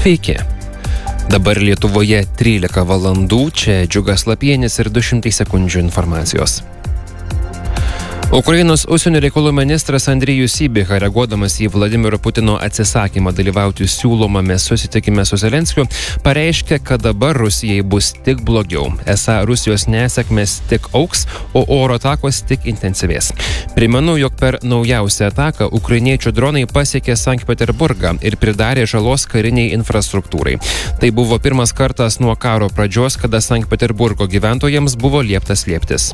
Sveiki. Dabar Lietuvoje 13 valandų, čia Džiugas Lapienis ir 200 sekundžių informacijos. Ukrainos užsienio reikalų ministras Andrijus Sybiha, reaguodamas į Vladimiro Putino atsisakymą dalyvauti siūlomame susitikime su Zelenskiu, pareiškė, kad dabar Rusijai bus tik blogiau. Esą Rusijos nesėkmės tik augs, o oro atakos tik intensyvės. Primenu, jog per naujausią ataką ukrainiečių dronai pasiekė Sankt Peterburgą ir pridarė žalos kariniai infrastruktūrai. Tai buvo pirmas kartas nuo karo pradžios, kada Sankt Peterburgo gyventojams buvo liepta slėptis.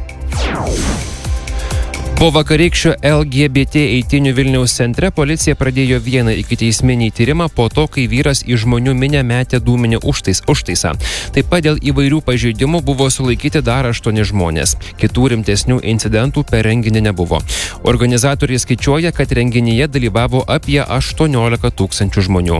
Po vakarykščio LGBT eitynių Vilniaus centre policija pradėjo vieną ikiteisminį tyrimą po to, kai vyras į žmonių minią metė dūminį užtaisą. Taip pat dėl įvairių pažeidimų buvo sulaikyti dar 8 žmonės. Kitų rimtesnių incidentų per renginį nebuvo. Organizatoriai skaičiuoja, kad renginyje dalyvavo apie 18 000 žmonių.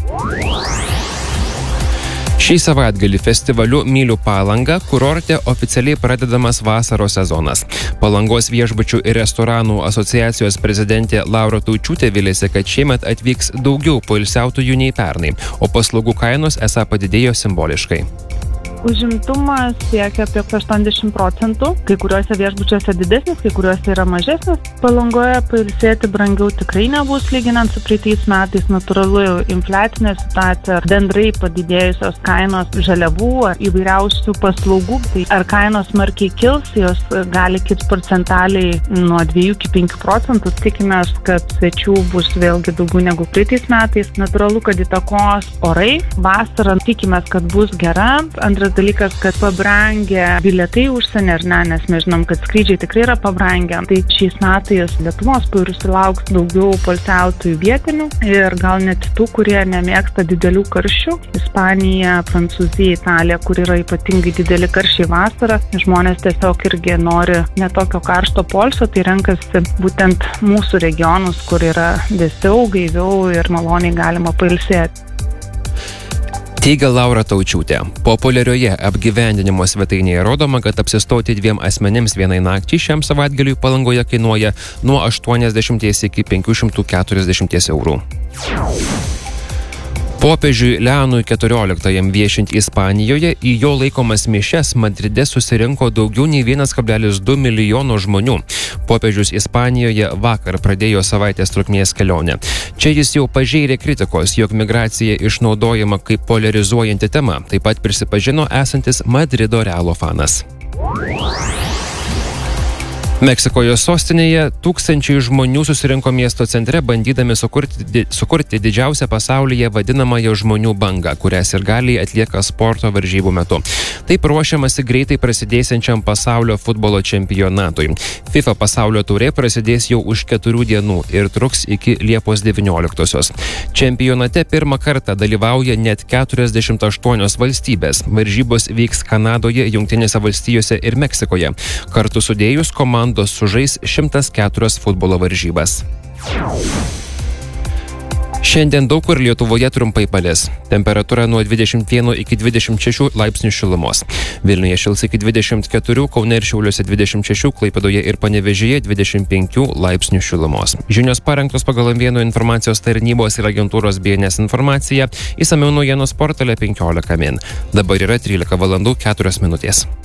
Šį savaitgalį festivaliu Myliu Palangą kurorte oficialiai pradedamas vasaros sezonas. Palangos viešbučių ir restoranų asociacijos prezidentė Laura Taučiūtė viliasi, kad šiemet atvyks daugiau poilsiautojų nei pernai, o paslaugų kainos esą padidėjo simboliškai. Užimtumas siekia apie 80%, kai kuriuose viešbučiuose didesnis, kai kuriuose yra mažesnis. Palangoje pailsėti brangiau tikrai nebus lyginant su praeitais metais. Natūralu, infliacinė situacija, bendrai padidėjusios kainos žaliavų ar įvairiausių paslaugų. Tai ar kainos smarkiai kils, jos gali kilti procentaliai nuo 2 iki 5%. Tikimės, kad svečių bus vėlgi daugiau negu praeitais metais. Natūralu, kad įtakos orai. Vasarą tikimės, kad bus gera. Antras dalykas, kad pabrangę bilietai užsienį ar ne, nes mes žinom, kad skrydžiai tikrai yra pabrangę. Tai šiais metais Lietuvos sulauks daugiau poilsiautojų vietinių ir gal net tų, kurie nemėgsta didelių karščių. Ispanija, Prancūzija, Italija, kur yra ypatingai dideli karščiai vasarą. Žmonės tiesiog irgi nori netokio karšto poilsio, tai renkasi būtent mūsų regionus, kur yra vėsiau, gaiviau ir maloniai galima pailsėti. Teigia Laura Taučiūtė. Populiarioje apgyvendinimo svetainėje rodoma, kad apsistoti 2 asmenims vienai nakčiai šiam savaitgaliui Palangoje kainuoja nuo 80 iki 540 eurų. Popiežiui Leonui XIV viešint Ispanijoje į jo laikomas mišias Madride susirinko daugiau nei 1,2 milijono žmonių. Popiežius Ispanijoje vakar pradėjo savaitės trukmės kelionę. Čia jis jau pažėrė kritikos, jog migracija išnaudojama kaip polarizuojanti tema. Taip pat prisipažino esantis Madrido Realo fanas. Meksikoje sostinėje tūkstančiai žmonių susirinko miesto centre, bandydami sukurti didžiausią pasaulyje vadinamąją žmonių bangą, kurią sirgaliai atlieka sporto varžybų metu. Taip ruošiamasi greitai prasidėsiančiam pasaulio futbolo čempionatui. FIFA pasaulio taurė prasidės jau už 4 dienų ir truks iki Liepos 19-osios. Čempionate pirmą kartą dalyvauja net 48 valstybės. Varžybos vyks Kanadoje, Jungtinėse valstijose ir Meksikoje. Kartu sudėjus komandos sužais 104 futbolo varžybas. Šiandien daug kur Lietuvoje trumpai palis. Temperatūra nuo 21 iki 26 laipsnių šilumos. Vilniuje šils iki 24, Kaune ir Šiauliuose 26, Klaipėdoje ir Panevėžyje 25 laipsnių šilumos. Žinios parengtos pagal M1 informacijos tarnybos ir agentūros BNS informaciją. Išsamiau naujienos portale 15 min. Dabar yra 13 valandų 4 minutės.